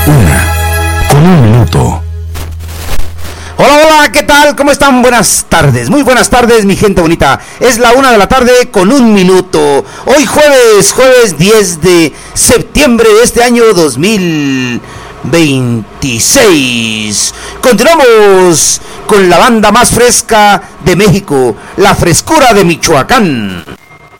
Con un minuto. Hola, hola, ¿qué tal? ¿Cómo están? Buenas tardes, muy buenas tardes, mi gente bonita. Es la 1 de la tarde con un minuto. Hoy jueves 10 de septiembre de este año 2026. Continuamos con la banda más fresca de México, La Frescura de Michoacán.